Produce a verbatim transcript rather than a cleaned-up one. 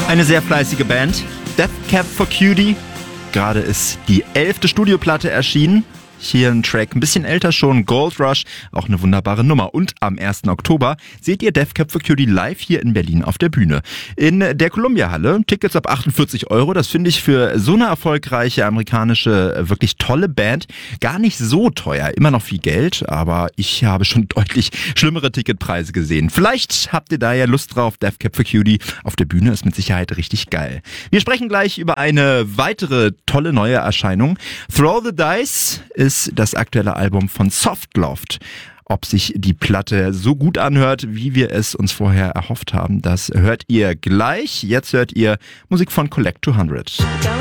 Eine sehr fleißige Band, Death Cab for Cutie. Gerade ist die elfte Studioplatte erschienen. Hier ein Track, ein bisschen älter schon, Gold Rush, auch eine wunderbare Nummer. Und am ersten Oktober seht ihr Death Cab for Cutie live hier in Berlin auf der Bühne. In der Columbia-Halle, Tickets ab achtundvierzig Euro. Das finde ich für so eine erfolgreiche amerikanische, wirklich tolle Band gar nicht so teuer. Immer noch viel Geld, aber ich habe schon deutlich schlimmere Ticketpreise gesehen. Vielleicht habt ihr da ja Lust drauf. Death Cab for Cutie auf der Bühne ist mit Sicherheit richtig geil. Wir sprechen gleich über eine weitere tolle neue Erscheinung. Throw the Dice ist das aktuelle Album von Softloft. Ob sich die Platte so gut anhört, wie wir es uns vorher erhofft haben, das hört ihr gleich. Jetzt hört ihr Musik von Collect zweihundert.